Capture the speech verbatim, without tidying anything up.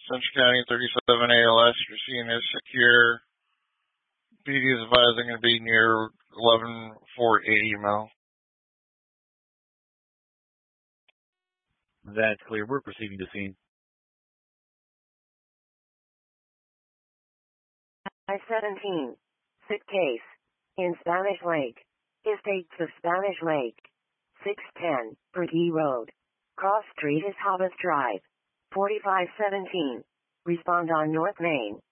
Central County thirty-seven A L S, your scene is secure. P D is advising to be near eleven four eighty mile. That's clear. We're proceeding to scene. I seventeen. Sick case. In Spanish Lake. Estates of Spanish Lake. six ten, Bertie Road. Cross Street is Hobbs Drive. forty-five seventeen. Respond on North Main.